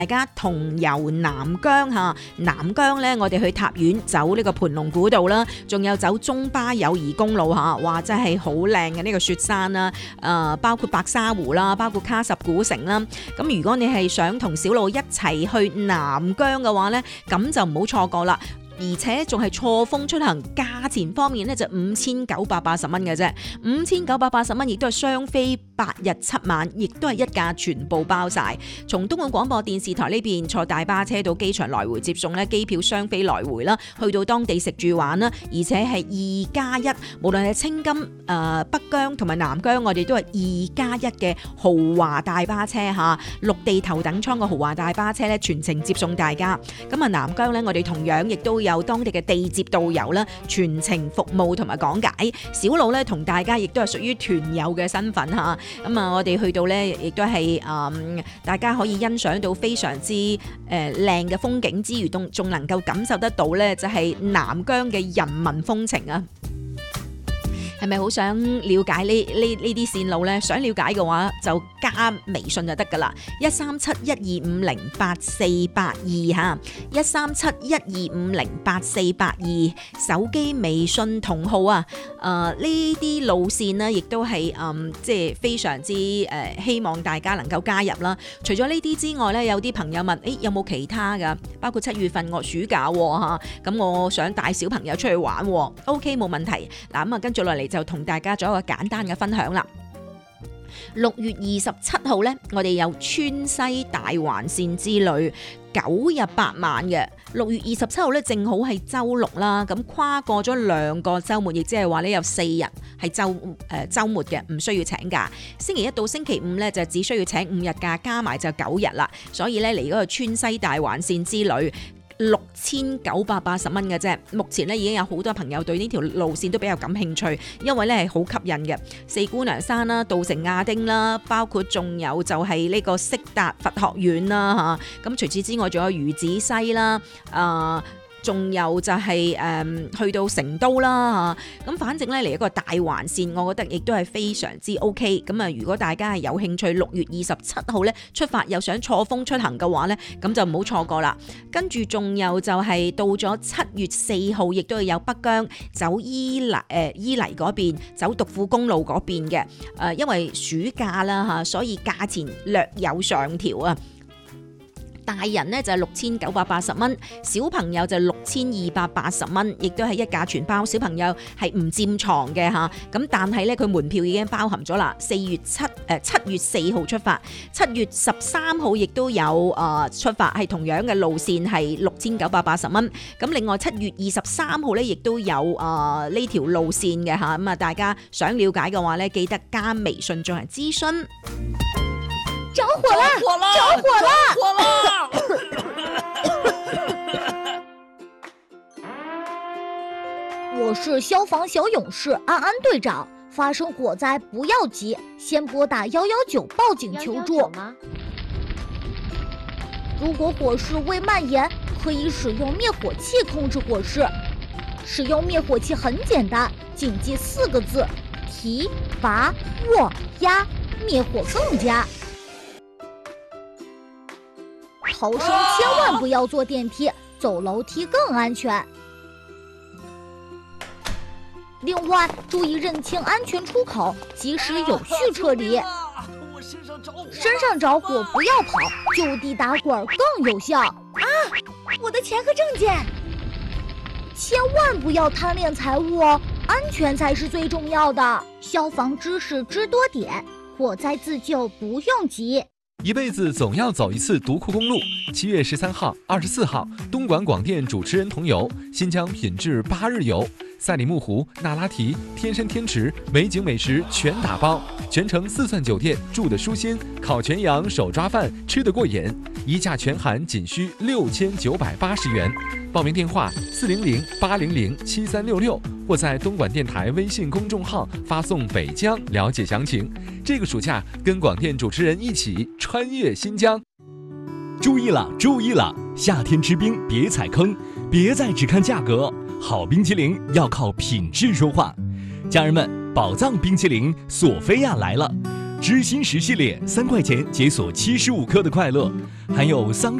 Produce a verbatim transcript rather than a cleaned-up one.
大家同遊南疆嚇，南疆咧我哋去塔縣走呢個盤龍古道啦，仲有走中巴友誼公路嚇，哇真係好靚嘅呢個雪山啦，誒、呃、包括白沙湖啦，包括卡什古城啦。咁如果你係想同小路一齊去南疆嘅話咧，咁就唔好錯過啦。而且仲係錯峰出行，價錢方面咧就五千九百八十蚊嘅啫，五千九百八十蚊亦都係雙飛八日七晚，亦都係一價全部包晒。從東莞廣播電視台呢邊坐大巴車到機場來回接送咧，機票雙飛來回啦，去到當地食住玩啦，而且係二加一，無論係青金、呃、北疆同埋南疆，我哋都係二加一嘅豪華大巴車嚇，陸地頭等艙嘅豪華大巴車咧，全程接送大家。咁啊南疆咧，我哋同樣亦都有有當地嘅地接導遊啦，全程服務同埋講解。小路咧同大家亦都係屬於團友嘅身份嚇。咁啊，我哋去到咧，亦都係誒、嗯，大家可以欣賞到非常之誒靚嘅風景之餘，都仲能夠感受得到咧，就係南疆嘅人民風情啊！係咪好想了解呢呢呢啲線路呢？想了解嘅話就加微信就得噶啦，一三七一二五零八四八二嚇，一三七一二五零八四八二手機微信同號啊！誒呢啲路線呢，亦都係誒即係非常之誒、呃、希望大家能夠加入啦。除咗呢啲之外呢，有啲朋友問：誒有冇其他㗎？包括七月份我暑假嚇，咁我想帶小朋友出去玩 ，OK 冇問題。嗱咁啊，跟住落嚟就同大家做一個簡單嘅分享啦。六月二十七號呢，我哋有川西大環線之旅，九日八晚嘅。六月二十七號呢，正好係週六啦，咁跨過咗兩個週末，亦即係話呢有四日係週誒週末嘅，唔需要請假。星期一到星期五呢，就只需要請五日假，加埋就九日啦。所以呢，嚟嗰個川西大環線之旅，六千九百八十蚊嘅啫。目前咧已經有好多朋友對呢條路線都比較感興趣，因為咧係好吸引嘅。四姑娘山啦、稻城亞丁啦，包括仲有就係呢個色達佛學院啦嚇。咁除此之外，仲有魚子西啦，啊、呃。仲有就係、是、誒、嗯、去到成都啦嚇，咁反正咧嚟一個大環線，我覺得亦都係非常之 OK。咁啊，如果大家係有興趣，六月二十七號咧出發，又想錯峰出行嘅話咧，咁就唔好錯過啦。跟住仲有就係到咗七月四號，亦都係有北疆走伊犁誒伊犁嗰邊，走獨庫公路嗰邊嘅。誒，因為暑假啦嚇，所以價錢略有上調啊。大人呢就係六千九百八十蚊，小朋友就六千二百八十蚊，亦都係一價全包。小朋友係唔佔床嘅嚇，咁但係咧佢門票已經包含咗啦。四月七誒七月四號出發，七月十三號亦都有誒、呃、出發，係同樣嘅路線係六千九百八十蚊。咁另外七月二十三號咧，亦都有誒呢條路線嘅嚇，咁啊大家想了解嘅話咧，記得加微信進行諮詢。 着火了！着火了！着火了！我是消防小勇士安安队长。发生火灾不要急，先拨打一一九报警求助。如果火势未蔓延，可以使用灭火器控制火势。使用灭火器很简单，谨记四个字：提、拔、握、压，灭火更佳。逃生千万不要坐电梯，走楼梯更安全。另外，注意认清安全出口，及时有序撤离。身上着火不要跑，就地打滚更有效。啊，我的钱和证件！千万不要贪恋财物哦，安全才是最重要的。消防知识知多点，火灾自救不用急。 一辈子总要走一次独库公路。七月十三号、二十四号，东莞广电主持人同游新疆品质八日游，赛里木湖、那拉提、天山天池，美景美食全打包，全程四钻酒店，住得舒心，烤全羊、手抓饭吃得过瘾，一价全含仅需六千九百八十元。报名电话四零零八零零七三六六，或在东莞电台微信公众号发送北疆了解详情。这个暑假跟广电主持人一起穿越新疆。 注意了，注意了！夏天吃冰别踩坑，别再只看价格，好冰淇淋要靠品质说话。家人们，宝藏冰淇淋索菲亚来了！ 知心石系列三块钱解锁七十五克的快乐，还有桑